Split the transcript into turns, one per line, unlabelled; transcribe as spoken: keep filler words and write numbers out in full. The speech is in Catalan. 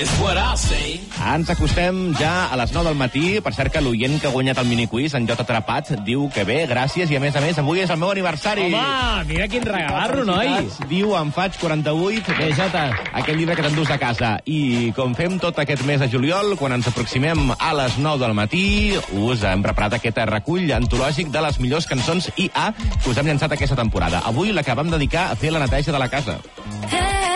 Ens acostem ja a les nou del matí. Per cert que l'oient que ha guanyat el miniquiz, en Jota Atrapat, diu que bé, gràcies, i a més a més avui és el meu aniversari.
Home, mira quin regalarro, noi.
Diu, em faig quaranta-vuit.
Bé, Jota.
Aquest llibre que t'endús a casa. I com fem tot aquest mes de juliol, quan ens aproximem a les nou del matí, us hem preparat aquest recull antològic de les millors cançons I A que us hem llançat aquesta temporada. Avui la que vam dedicar a fer la neteja de la casa.